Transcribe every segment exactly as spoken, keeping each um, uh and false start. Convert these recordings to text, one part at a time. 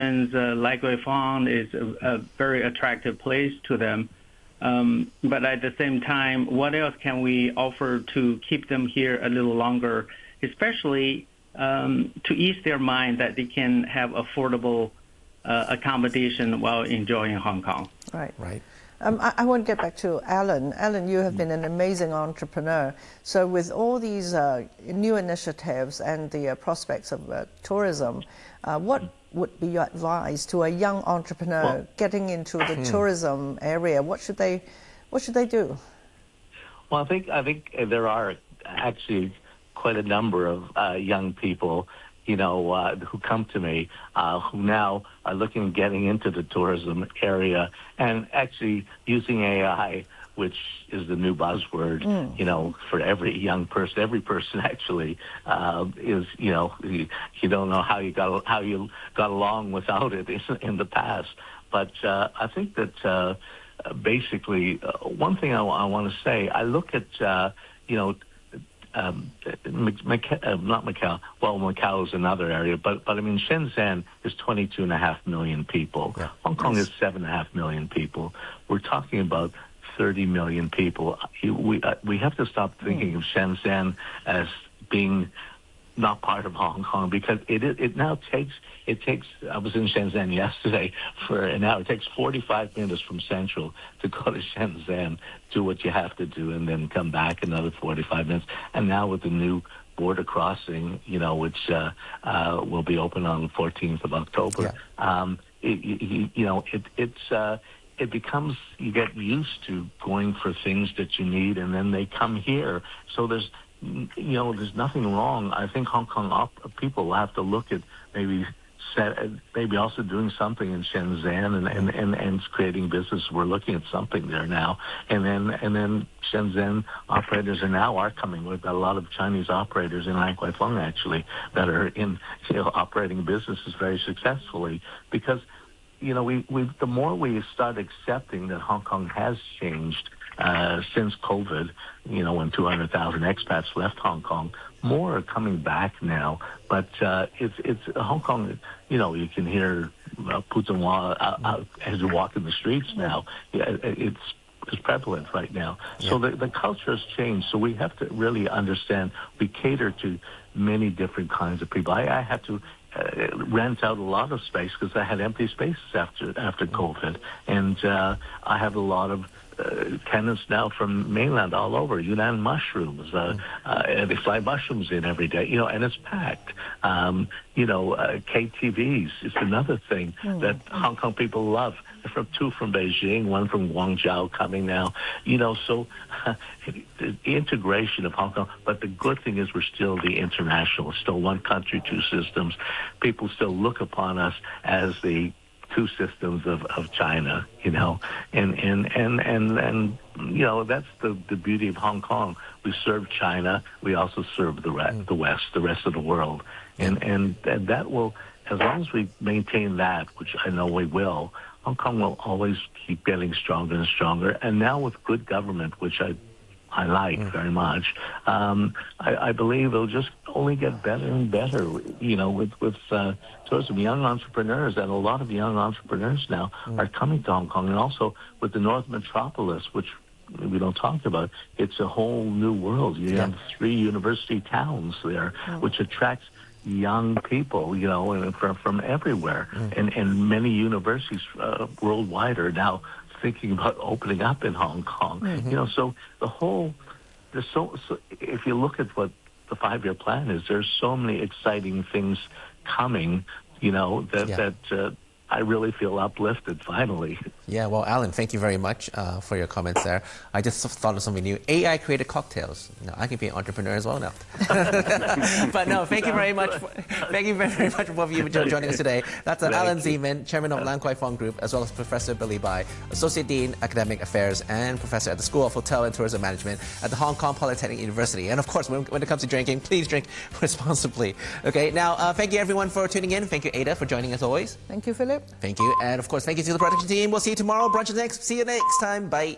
uh, Lai Kwai Fong is a, a very attractive place to them. Um, but at the same time, what else can we offer to keep them here a little longer, especially um, to ease their mind that they can have affordable uh, accommodation while enjoying Hong Kong? Right. Right. Um, I, I want to get back to Alan. Alan, you have been an amazing entrepreneur. So with all these uh, new initiatives and the uh, prospects of uh, tourism, uh, what would be your advice to a young entrepreneur well, getting into the hmm. tourism area? What should they, what should they do? Well, I think I think there are actually quite a number of uh, young people, you know, uh, who come to me, uh, who now are looking at getting into the tourism area and actually using A I, which is the new buzzword, mm. you know, for every young person. Every person actually uh, is, you know, you, you don't know how you got how you got along without it in the past. But uh, I think that uh, basically uh, one thing I, I want to say, I look at, uh, you know, Um, Macau, uh, not Macau. Well, Macau is another area, but but I mean Shenzhen is twenty-two and a half million people. Yeah. Hong Kong yes. is seven and a half million people. We're talking about thirty million people. We uh, we have to stop thinking mm. of Shenzhen as being not part of Hong Kong, because it it now takes it takes. I was in Shenzhen yesterday for an hour. It takes forty-five minutes from Central to go to Shenzhen, do what you have to do, and then come back another forty-five minutes. And now with the new border crossing, you know, which uh, uh, will be open on the fourteenth of October, yeah. um, it, you, you know, it it's. Uh, it becomes, you get used to going for things that you need, and then they come here. So there's, you know, there's nothing wrong. I think Hong Kong op- people have to look at maybe set, maybe also doing something in Shenzhen and, and, and, and creating business. We're looking at something there now. And then and then Shenzhen operators are now are coming. We've got a lot of Chinese operators in Lai Kwai Fong, actually, that are in, you know, operating businesses very successfully. Because, you know, we, we the more we start accepting that Hong Kong has changed Uh, since COVID, you know, when two hundred thousand expats left Hong Kong, more are coming back now. But uh, it's it's Hong Kong. You know, you can hear uh, Putonghua out, out as you walk in the streets now. Yeah, it's it's prevalent right now. Yeah. So the the culture has changed. So we have to really understand. We cater to many different kinds of people. I, I had to. Uh, rent out a lot of space because I had empty spaces after after COVID, and uh, I have a lot of uh, tenants now from mainland all over. Yunnan mushrooms, uh, uh, they fly mushrooms in every day, you know, and it's packed. Um, you know, uh, K T Vs is another thing that Hong Kong people love. From two from Beijing, one from Guangzhou coming now. You know, so uh, the integration of Hong Kong. But the good thing is we're still the international, still one country, two systems. People still look upon us as the two systems of, of China, you know, and and, and, and, and you know, that's the, the beauty of Hong Kong. We serve China. We also serve the rest, the West, the rest of the world. And, and, and that will, as long as we maintain that, which I know we will, Hong Kong will always keep getting stronger and stronger. And now with good government, which I I like mm. very much, um, I, I believe it'll just only get better and better, you know, with, with uh, tourism, young entrepreneurs, and a lot of young entrepreneurs now mm. are coming to Hong Kong. And also with the North Metropolis, which we don't talk about, it's a whole new world. You yeah. have three university towns there, mm. which attracts young people, you know, and from, from everywhere. Mm. And, and many universities uh, worldwide are now thinking about opening up in Hong Kong. Mm-hmm. You know, so the whole, there's so, so, if you look at what the five-year plan is, there's so many exciting things coming, you know, that, yeah. that uh, I really feel uplifted, finally. Yeah, well, Alan, thank you very much uh, for your comments there. I just thought of something new. A I-created cocktails. No, I can be an entrepreneur as well now. But no, thank you very much. For, thank you very, very much for both of you for joining us today. That's uh, Alan Zeman, Chairman of Lai Kwai Fong Group, as well as Professor Billy Bai, Associate Dean, Academic Affairs, and Professor at the School of Hotel and Tourism Management at the Hong Kong Polytechnic University. And of course, when, when it comes to drinking, please drink responsibly. Okay, now, uh, thank you everyone for tuning in. Thank you, Ada, for joining us always. Thank you, Philip. Thank you. And of course, thank you to the production team. We'll see you tomorrow. Brunch is next. See you next time. Bye.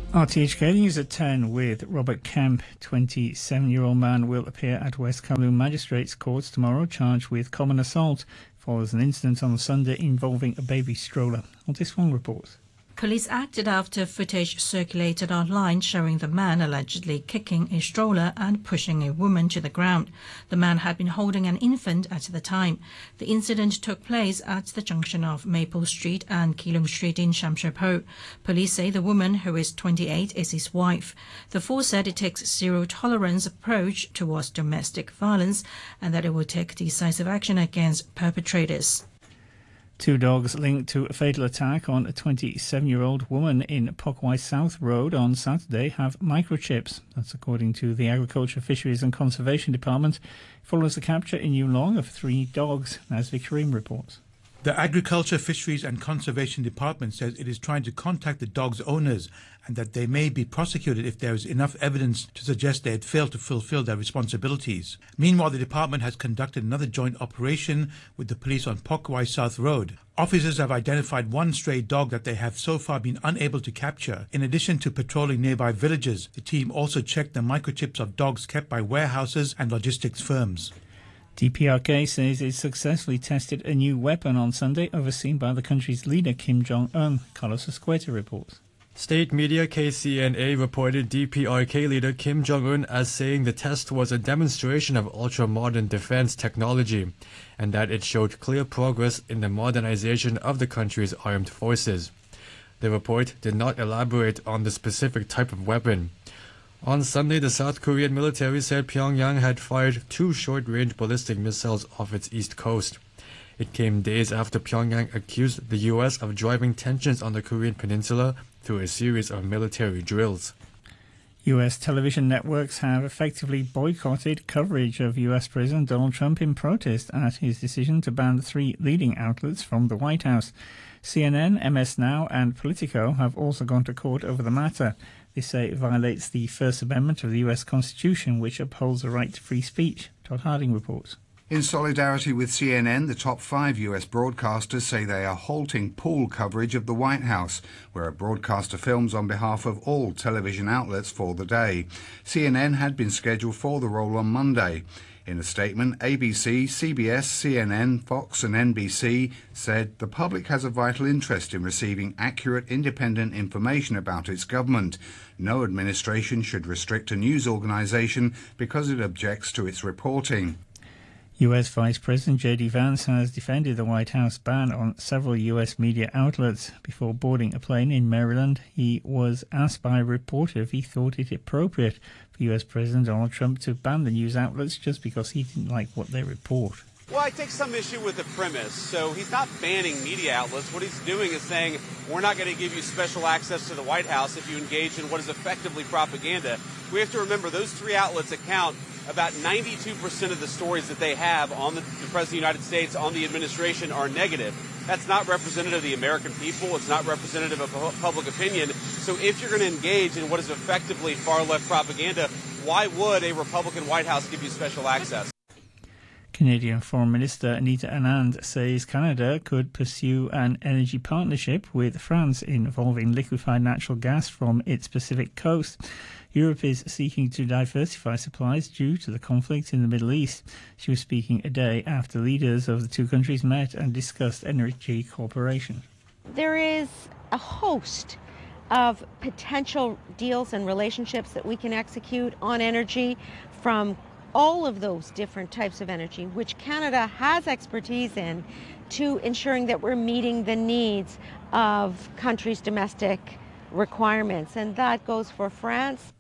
R T H K News at ten with Robert Kemp. twenty-seven-year-old man will appear at West Kowloon Magistrates Courts tomorrow, charged with common assault. Follows an incident on Sunday involving a baby stroller. On this one report. Police acted after footage circulated online showing the man allegedly kicking a stroller and pushing a woman to the ground. The man had been holding an infant at the time. The incident took place at the junction of Maple Street and Keelung Street in Sham Shui Po. Police say the woman, who is twenty-eight, is his wife. The force said it takes zero-tolerance approach towards domestic violence and that it will take decisive action against perpetrators. Two dogs linked to a fatal attack on a twenty-seven-year-old woman in Pok Wai South Road on Saturday have microchips. That's according to the Agriculture, Fisheries and Conservation Department. It follows the capture in Yuen Long of three dogs, as Victor Ream reports. The Agriculture, Fisheries and Conservation Department says it is trying to contact the dogs' owners and that they may be prosecuted if there is enough evidence to suggest they had failed to fulfill their responsibilities. Meanwhile, the department has conducted another joint operation with the police on Pok Wai South Road. Officers have identified one stray dog that they have so far been unable to capture. In addition to patrolling nearby villages, the team also checked the microchips of dogs kept by warehouses and logistics firms. D P R K says it successfully tested a new weapon on Sunday, overseen by the country's leader Kim Jong-un. Carlos Escueta reports. State media K C N A reported D P R K leader Kim Jong-un as saying the test was a demonstration of ultra-modern defense technology and that it showed clear progress in the modernization of the country's armed forces. The report did not elaborate on the specific type of weapon. On Sunday, the South Korean military said Pyongyang had fired two short-range ballistic missiles off its east coast. It came days after Pyongyang accused the U S of driving tensions on the Korean peninsula through a series of military drills. U S television networks have effectively boycotted coverage of U S President Donald Trump in protest at his decision to ban three leading outlets from the White House. C N N, M S Now and Politico have also gone to court over the matter. They say it violates the First Amendment of the U S Constitution, which upholds the right to free speech. Todd Harding reports. In solidarity with C N N, the top five U S broadcasters say they are halting pool coverage of the White House, where a broadcaster films on behalf of all television outlets for the day. C N N had been scheduled for the role on Monday. In a statement, A B C, C B S, C N N, Fox and N B C said the public has a vital interest in receiving accurate, independent information about its government. No administration should restrict a news organisation because it objects to its reporting. U S Vice President J D Vance has defended the White House ban on several U S media outlets. Before boarding a plane in Maryland, he was asked by a reporter if he thought it appropriate for U S President Donald Trump to ban the news outlets just because he didn't like what they report. Well, I take some issue with the premise. So he's not banning media outlets. What he's doing is saying, we're not going to give you special access to the White House if you engage in what is effectively propaganda. We have to remember those three outlets account about ninety-two percent of the stories that they have on the, the President of the United States, on the administration, are negative. That's not representative of the American people. It's not representative of public opinion. So if you're going to engage in what is effectively far-left propaganda, why would a Republican White House give you special access? Canadian Foreign Minister Anita Anand says Canada could pursue an energy partnership with France involving liquefied natural gas from its Pacific coast. Europe is seeking to diversify supplies due to the conflict in the Middle East. She was speaking a day after leaders of the two countries met and discussed energy cooperation. There is a host of potential deals and relationships that we can execute on energy from all of those different types of energy, which Canada has expertise in, to ensuring that we're meeting the needs of countries' domestic requirements. And that goes for France.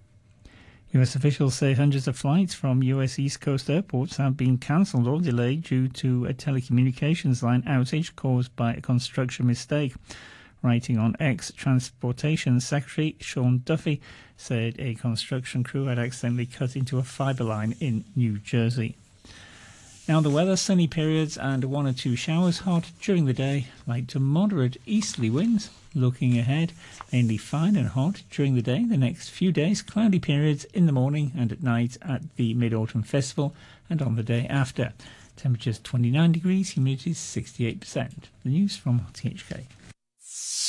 U S officials say hundreds of flights from U S East Coast airports have been cancelled or delayed due to a telecommunications line outage caused by a construction mistake. Writing on X, Transportation Secretary Sean Duffy said a construction crew had accidentally cut into a fibre line in New Jersey. Now the weather, sunny periods and one or two showers, hot during the day, light to moderate easterly winds. Looking ahead, mainly fine and hot during the day. The next few days, cloudy periods in the morning and at night at the Mid-Autumn Festival and on the day after. Temperatures twenty-nine degrees, humidity sixty-eight percent. The news from R T H K.